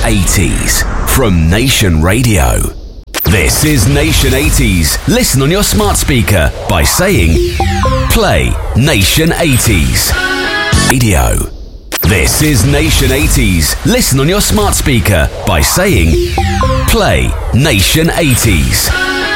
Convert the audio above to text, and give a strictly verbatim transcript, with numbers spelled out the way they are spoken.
eighties from Nation Radio. This is Nation eighties. Listen on your smart speaker by saying, play Nation eighties. Radio. This is Nation eighties. Listen on your smart speaker by saying, play Nation eighties.